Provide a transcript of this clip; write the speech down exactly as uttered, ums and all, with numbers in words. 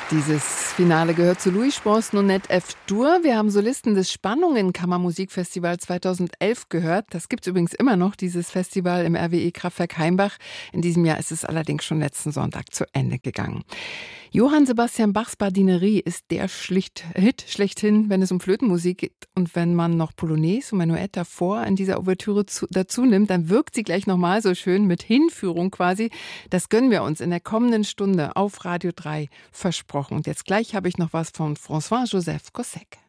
Dieses Finale gehört zu Louis Spons Nonette F-Dur. Wir haben Solisten des Spannungen Kammermusikfestival zweitausendelf gehört. Das gibt's übrigens immer noch, dieses Festival im R W E Kraftwerk Heimbach. In diesem Jahr ist es allerdings schon letzten Sonntag zu Ende gegangen. Johann Sebastian Bachs Bardinerie ist der schlicht Hit schlechthin, wenn es um Flötenmusik geht. Und wenn man noch Polonaise und Menuett davor in dieser Ouvertüre zu, dazu nimmt, dann wirkt sie gleich nochmal so schön mit Hinführung quasi. Das gönnen wir uns in der kommenden Stunde auf Radio drei versprochen. Und jetzt gleich habe ich noch was von François-Joseph Gossec.